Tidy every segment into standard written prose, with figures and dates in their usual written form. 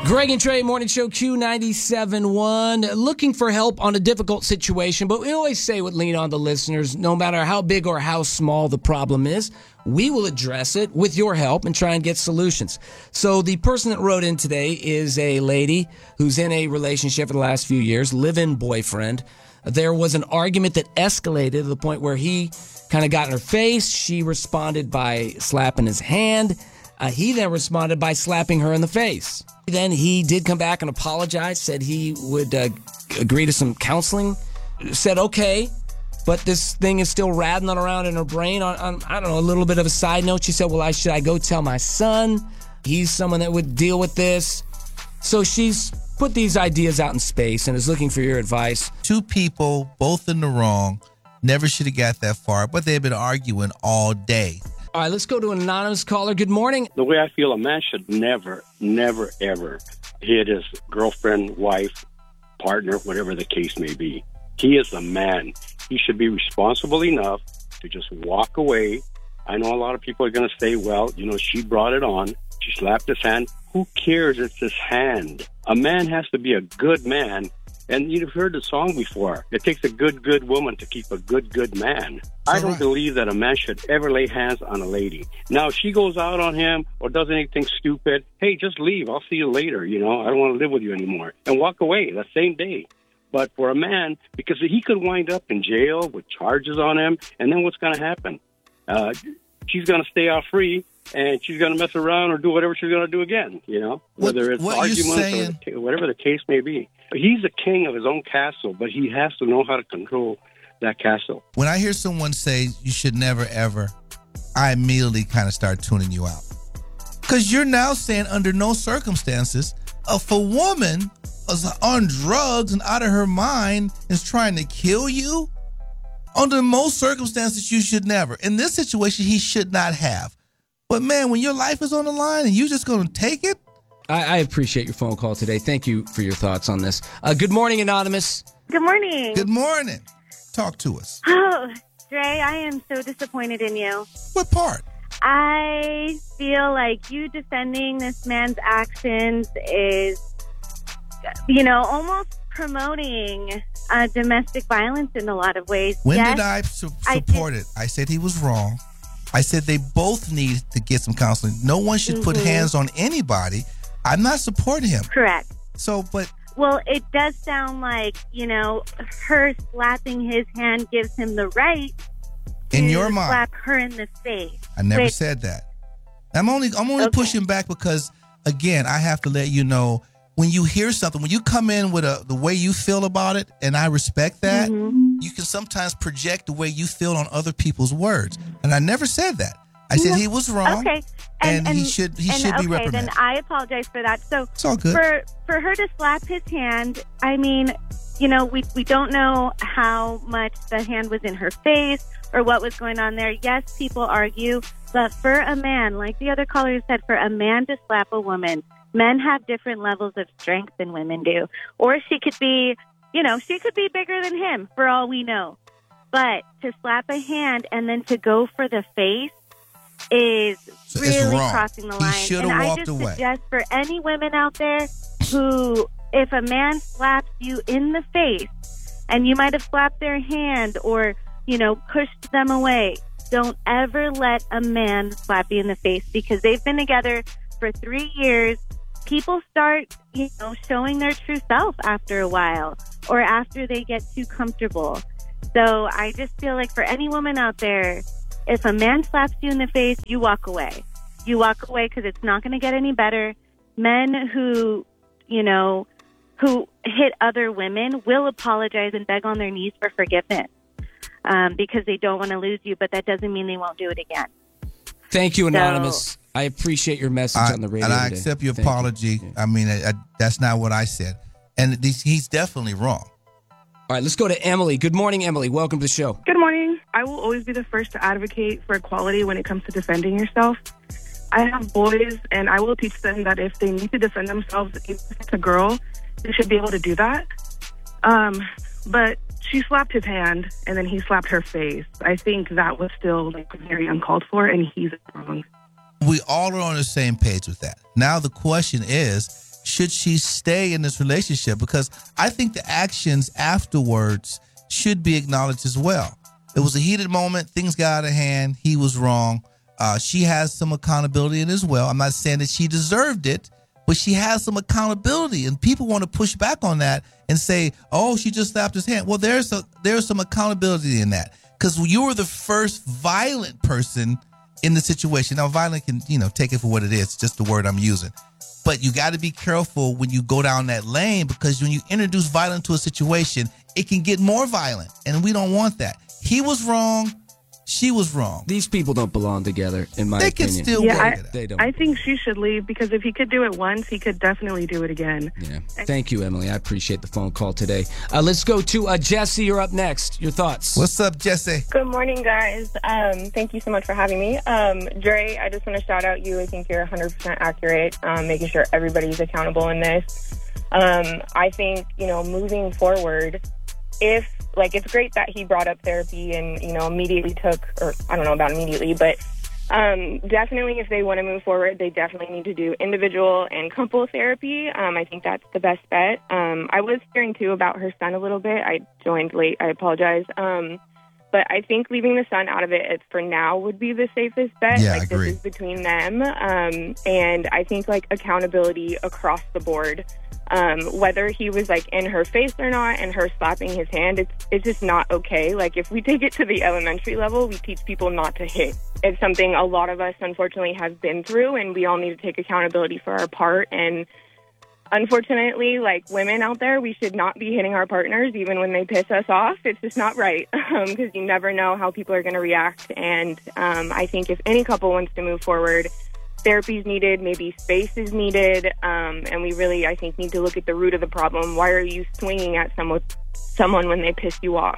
Greg and Trey, Morning Show Q97.1. Looking for help on a difficult situation, but we always say with Lean On the listeners, no matter how big or how small the problem is, we will address it with your help and try and get solutions. So the person that wrote in today is a lady who's in a relationship for the last few years, live-in boyfriend. There was an argument that escalated to the point where he kind of got in her face. She responded by slapping his hand. He then responded by slapping her in the face. Then he did come back and apologize, said he would agree to some counseling, said okay, but this thing is still rattling around in her brain. On I don't know, a little bit of a side note, she said, well, should I go tell my son? He's someone that would deal with this. So she's put these ideas out in space and is looking for your advice. Two people, both in the wrong, never should have got that far, but they've been arguing all day. All right, let's go to an anonymous caller. Good morning. The way I feel, a man should never, ever hit his girlfriend, wife, partner, whatever the case may be. He is a man. He should be responsible enough to just walk away. I know a lot of people are going to say, well, she brought it on. She slapped his hand. Who cares? It's his hand. A man has to be a good man. And you've heard the song before. It takes a good woman to keep a good man. I don't believe that a man should ever lay hands on a lady. Now, if she goes out on him or does anything stupid, hey, just leave. I'll see you later. I don't want to live with you anymore. And walk away that same day. But for a man, because he could wind up in jail with charges on him, and then what's going to happen? She's going to stay out free, and she's going to mess around or do whatever she's going to do again, whether it's arguments or whatever the case may be. He's the king of his own castle, but he has to know how to control that castle. When I hear someone say you should never, ever, I immediately kind of start tuning you out. Because you're now saying under no circumstances, if a woman is on drugs and out of her mind is trying to kill you, under most circumstances, you should never. In this situation, he should not have. But man, when your life is on the line and you're just going to take it? I appreciate your phone call today. Thank you for your thoughts on this. Good morning, Anonymous. Good morning. Good morning. Talk to us. Oh, Dre, I am so disappointed in you. What part? I feel like you defending this man's actions is, almost promoting domestic violence in a lot of ways. When did I support it? I said he was wrong. I said they both need to get some counseling. No one should put hands on anybody. I'm not supporting him. Correct. Well, it does sound like, her slapping his hand gives him the right in your mind, slap her in the face. I never said that. I'm only pushing back because, again, I have to let you know, when you hear something, when you come in with the way you feel about it, and I respect that, you can sometimes project the way you feel on other people's words. And I never said that. I said he was wrong. Okay. And he should be reprimanded. Then I apologize for that. So it's all good. For her to slap his hand, I mean, we don't know how much the hand was in her face or what was going on there. Yes, people argue, but for a man, like the other caller said, for a man to slap a woman, men have different levels of strength than women do. Or she could be, she could be bigger than him for all we know. But to slap a hand and then to go for the face is really crossing the line. He should have walked away. Suggest for any women out there who, if a man slaps you in the face and you might have slapped their hand or, pushed them away, don't ever let a man slap you in the face because they've been together for 3 years. People start, showing their true self after a while or after they get too comfortable. So I just feel like for any woman out there, if a man slaps you in the face, you walk away. You walk away because it's not going to get any better. Men who hit other women will apologize and beg on their knees for forgiveness because they don't want to lose you, but that doesn't mean they won't do it again. Thank you, Anonymous. I appreciate your message on the radio and I today. Accept your apology. You. I mean, that's not what I said. And he's definitely wrong. All right, let's go to Emily. Good morning, Emily. Welcome to the show. Good morning. I will always be the first to advocate for equality when it comes to defending yourself. I have boys, and I will teach them that if they need to defend themselves, if it's a girl, they should be able to do that. But she slapped his hand, and then he slapped her face. I think that was still very uncalled for, and he's wrong. We all are on the same page with that. Now the question is, should she stay in this relationship? Because I think the actions afterwards should be acknowledged as well. It was a heated moment. Things got out of hand. He was wrong. She has some accountability in it as well. I'm not saying that she deserved it, but she has some accountability, and people want to push back on that and say, "Oh, she just slapped his hand." Well, there's some accountability in that, because you were the first violent person in the situation. Now, violent can, take it for what it is. It's just the word I'm using. But you got to be careful when you go down that lane, because when you introduce violence to a situation, it can get more violent, and we don't want that. He was wrong. She was wrong. These people don't belong together, in my opinion. They can still work it out. They don't. I think she should leave, because if he could do it once, he could definitely do it again. Yeah. Thank you, Emily. I appreciate the phone call today. Let's go to Jesse. You're up next. Your thoughts? What's up, Jesse? Good morning, guys. Thank you so much for having me. Dre, I just want to shout out you. I think you're 100% accurate, making sure everybody's accountable in this. I think, moving forward, it's great that he brought up therapy and, immediately took, or I don't know about immediately, but definitely if they want to move forward, they definitely need to do individual and couple therapy. I think that's the best bet. I was hearing, too, about her son a little bit. I joined late. I apologize. But I think leaving the son out of it for now would be the safest bet. Yeah, I agree. This is between them. And I think, accountability across the board. Whether he was in her face or not and her slapping his hand, it's just not okay. If we take it to the elementary level, we teach people not to hit. It's something a lot of us unfortunately have been through, and we all need to take accountability for our part. And unfortunately, women out there, we should not be hitting our partners even when they piss us off. It's just not right, because you never know how people are going to react. And I think if any couple wants to move forward, therapy is needed, maybe space is needed, and we really, I think, need to look at the root of the problem. Why are you swinging at someone when they piss you off?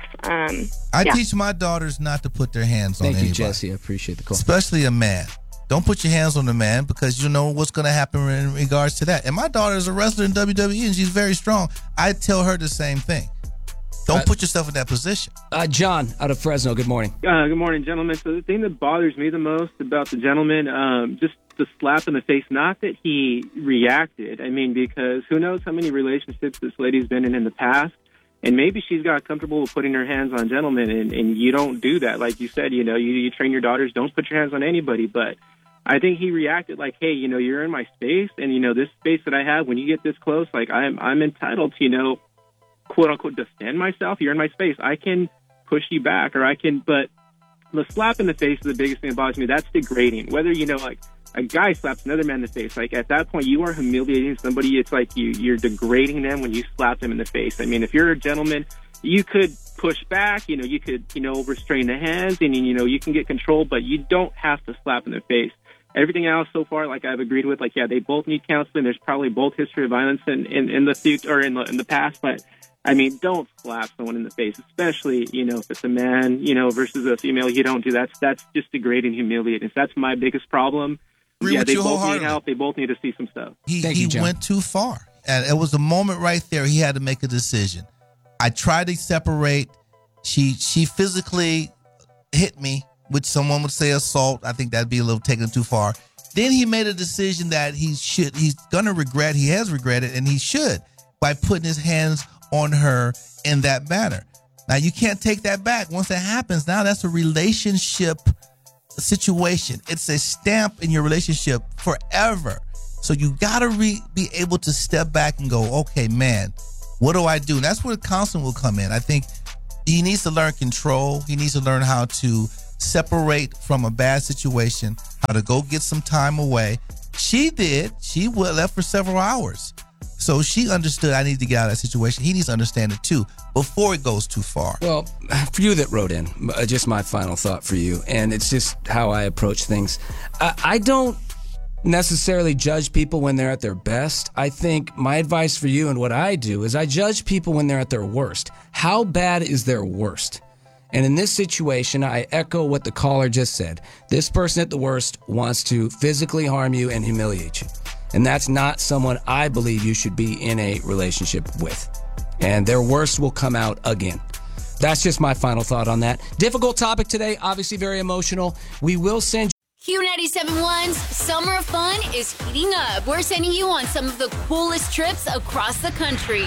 I teach my daughters not to put their hands on anybody. Thank you, Jesse. I appreciate the call. Especially a man. Don't put your hands on a man, because you know what's going to happen in regards to that. And my daughter is a wrestler in WWE, and she's very strong. I tell her the same thing. Don't put yourself in that position. John, out of Fresno, good morning. Good morning, gentlemen. So the thing that bothers me the most about the gentleman, just the slap in the face, not that he reacted. I mean, because who knows how many relationships this lady's been in the past, and maybe she's got comfortable with putting her hands on gentlemen, and you don't do that. Like you said, you train your daughters, don't put your hands on anybody, but I think he reacted like, hey, you're in my space, and, this space that I have, when you get this close, I'm entitled to, quote unquote, defend myself. You're in my space. I can push you back, but the slap in the face is the biggest thing that bothers me. That's degrading. Whether, a guy slaps another man in the face, at that point, you are humiliating somebody. It's you're degrading them when you slap them in the face. I mean, if you're a gentleman, you could push back, you could, restrain the hands, and, you can get control, but you don't have to slap in the face. Everything else so far, I've agreed with, they both need counseling. There's probably both history of violence in the future or in the past, but I mean, don't slap someone in the face, especially, if it's a man, versus a female. You don't do that. That's just degrading, humiliating. So that's my biggest problem. Agree with they you both wholeheartedly. need help. They both need to see some stuff. He went too far. And it was a moment right there. He had to make a decision. I tried to separate. She physically hit me, which someone would say assault. I think that'd be a little taken too far. Then he made a decision that he's going to regret. He has regretted, and he should, by putting his hands on her in that manner. Now, you can't take that back. Once that happens, now that's a relationship situation. It's a stamp in your relationship forever. So you got to be able to step back and go, okay, man, what do I do? And that's where counseling will come in. I think he needs to learn control. He needs to learn how to separate from a bad situation, how to go get some time away. She did. She left for several hours. So she understood I need to get out of that situation. He needs to understand it too before it goes too far. Well, for you that wrote in, just my final thought for you, and it's just how I approach things. I don't necessarily judge people when they're at their best. I think my advice for you and what I do is I judge people when they're at their worst. How bad is their worst? And in this situation, I echo what the caller just said. This person at the worst wants to physically harm you and humiliate you. And that's not someone I believe you should be in a relationship with. And their worst will come out again. That's just my final thought on that. Difficult topic today, obviously very emotional. We will send Q97.1's Summer of Fun is heating up. We're sending you on some of the coolest trips across the country.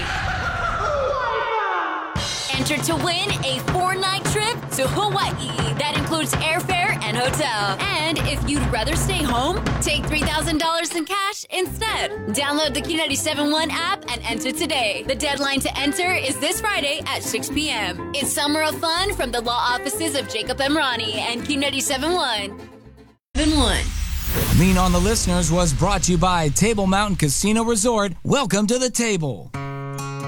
Enter to win a 4-night trip to Hawaii. That includes airfare and hotel. And if you'd rather stay home, take $3,000 in cash instead. Download the Q97.1 app and enter today. The deadline to enter is this Friday at 6 p.m. It's Summer of Fun from the law offices of Jacob M. Ronnie and Q97.1. Lean on the Listeners was brought to you by Table Mountain Casino Resort. Welcome to the table.